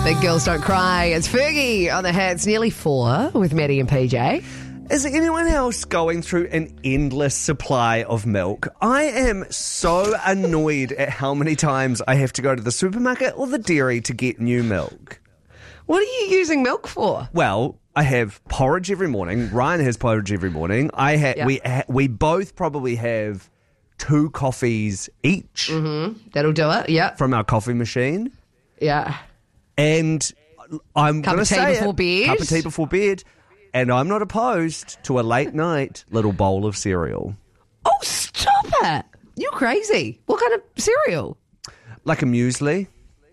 Big Girls Don't Cry. It's Fergie on the Hits. Nearly 4 with Maddie and PJ. Is anyone else going through an endless supply of milk? I am so annoyed at how many times I have to go to the supermarket or the dairy to get new milk. What are you using milk for? Well, I have porridge every morning. Ryan has porridge every morning. We both probably have 2 coffees each. Mm-hmm. That'll do it, yeah. From our coffee machine. Yeah. And I'm going to say cup of tea before bed. And I'm not opposed to a late night little bowl of cereal. Oh, stop it. You're crazy. What kind of cereal? Like a muesli.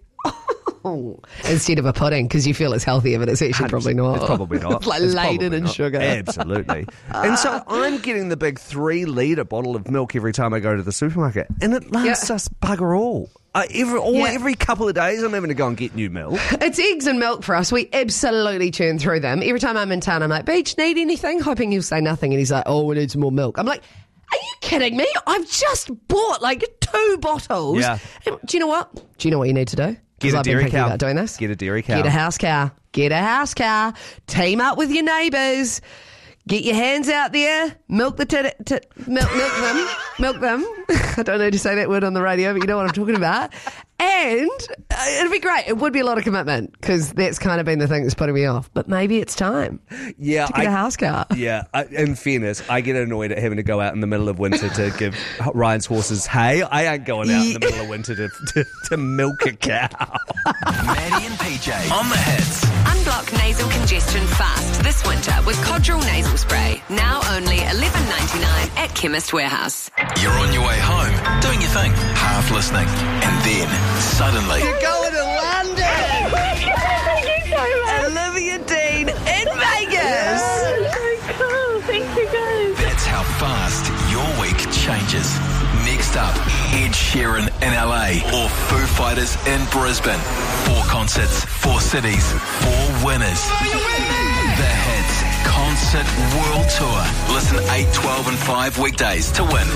Oh, instead of a pudding, because you feel it's healthier, but it's actually probably not. It's probably not. It's like laden in sugar. Absolutely. And so I'm getting the big 3-litre bottle of milk every time I go to the supermarket. And it lasts us bugger all. Every couple of days I'm having to go and get new milk. It's eggs and milk for us. We absolutely churn through them. Every time I'm in town, I'm like, Beach, need anything? Hoping he'll say nothing. And he's like, we need some more milk. I'm like, are you kidding me? I've just bought like 2 bottles. Yeah. And do you know what? Do you know what you need to do? Get a dairy cow. About doing this. Get a dairy cow. Get a house cow. Get a house cow. Team up with your neighbours. Get your hands out there. Milk the milk them. I don't know how to say that word on the radio, but you know what I'm talking about. And it'd be great. It would be a lot of commitment because that's kind of been the thing that's putting me off. But maybe it's time to get a house cow. Yeah, in fairness, I get annoyed at having to go out in the middle of winter to give Ryan's horses hay. I ain't going out in the middle of winter to milk a cow. Maddie and PJ on the Hits. Unblock nasal congestion fast this winter with Codral Nasal Spray. Now only $11.99 at Chemist Warehouse. You're on your way home, doing your thing, half listening, and then suddenly You're going to London! Thank you so much. Olivia Dean in Vegas! So cool. Thank you, guys. that's how fast your week changes. Next up, Ed Sheeran in LA or Foo Fighters in Brisbane. 4 concerts, 4 cities, 4 winners. The Hits Concert World Tour. Listen 8, 12 and 5 weekdays to win.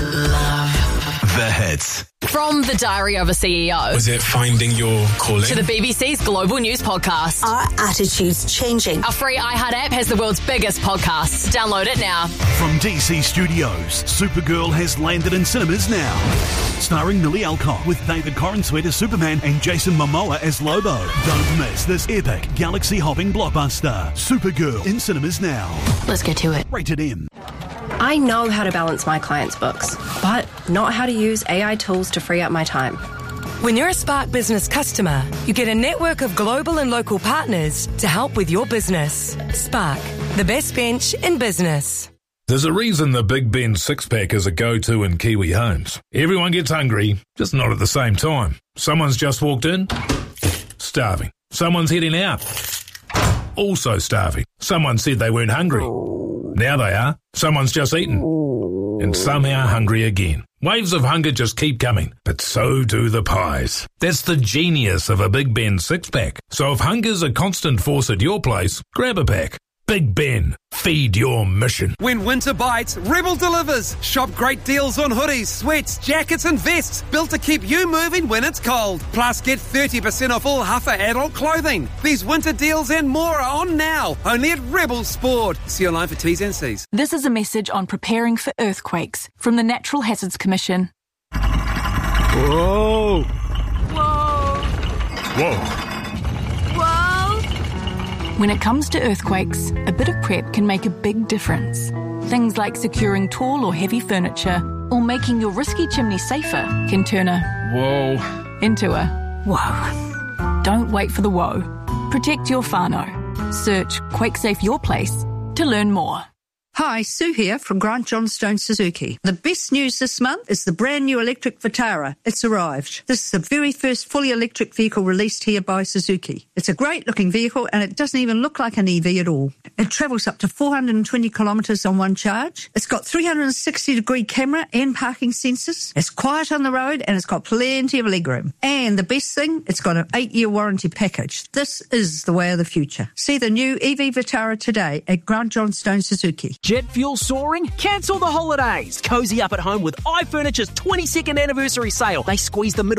The Hits. From the Diary of a CEO Was it finding your calling? to the BBC's Global News Podcast. Our attitude's changing. Our free iHeart app has the world's biggest podcasts. Download it now. From DC Studios, Supergirl has landed in cinemas now. Starring Millie Alcock with David Corenswet as Superman and Jason Momoa as Lobo. Don't miss this epic galaxy-hopping blockbuster. Supergirl in cinemas now. Let's get to it. Rated M. I know how to balance my clients' books, but not how to use AI tools to free up my time. When you're a Spark Business customer, you get a network of global and local partners to help with your business. Spark, the best bench in business. There's a reason the Big Ben 6-pack is a go-to in Kiwi homes. Everyone gets hungry, just not at the same time. Someone's just walked in, starving. Someone's heading out, also starving. Someone said they weren't hungry. Now they are. Someone's just eaten. And somehow hungry again. Waves of hunger just keep coming, but so do the pies. That's the genius of a Big Ben 6-pack. So if hunger's a constant force at your place, grab a pack. Big Ben, feed your mission. When winter bites, Rebel delivers. Shop great deals on hoodies, sweats, jackets and vests built to keep you moving when it's cold. Plus get 30% off all Huffer adult clothing. These winter deals and more are on now, only at Rebel Sport. See online for T's and C's. This is a message on preparing for earthquakes from the Natural Hazards Commission. Whoa! Whoa! Whoa! When it comes to earthquakes, a bit of prep can make a big difference. Things like securing tall or heavy furniture or making your risky chimney safer can turn a whoa into a whoa. Don't wait for the whoa. Protect your whānau. Search QuakeSafe Your Place to learn more. Hi, Sue here from Grant Johnstone Suzuki. The best news this month is the brand new electric Vitara. It's arrived. This is the very first fully electric vehicle released here by Suzuki. It's a great looking vehicle and it doesn't even look like an EV at all. It travels up to 420 kilometres on one charge. It's got 360-degree camera and parking sensors. It's quiet on the road and it's got plenty of legroom. And the best thing, it's got an 8-year warranty package. This is the way of the future. See the new EV Vitara today at Grant Johnstone Suzuki. Jet fuel soaring? Cancel the holidays. Cozy up at home with iFurniture's 22nd anniversary sale. They squeeze the middle